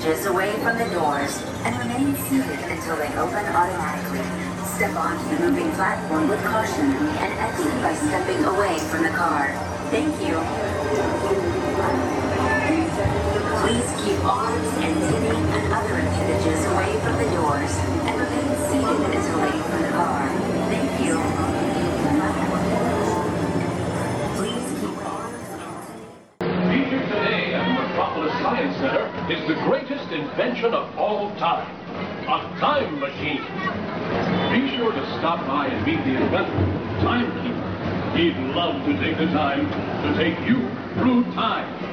appendages away from the doors and remain seated until they open automatically. Step onto the moving platform with caution and exit by stepping away from the car. Thank you. Please keep arms and knitting and other appendages away from the doors and remain seated until they open the car. Thank you. Please keep arms and... Featured today at the Metropolis Science Center is the greatest invention of all time, a time machine. Be sure to stop by and meet the inventor, Timekeeper. He'd love to take the time to take you through time.